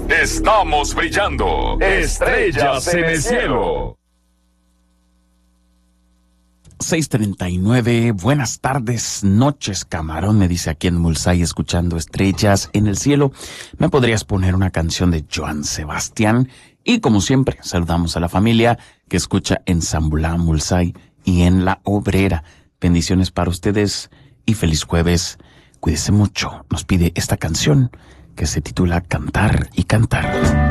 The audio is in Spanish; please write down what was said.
Estamos brillando. Estrellas en el cielo. 6:39, buenas tardes, noches, camarón, me dice aquí en Mulsay, escuchando Estrellas en el cielo. ¿Me podrías poner una canción de Joan Sebastián? Y como siempre, saludamos a la familia que escucha en Zambulá, Mulsay y en La Obrera. Bendiciones para ustedes y feliz jueves. Cuídese mucho. Nos pide esta canción que se titula Cantar y Cantar.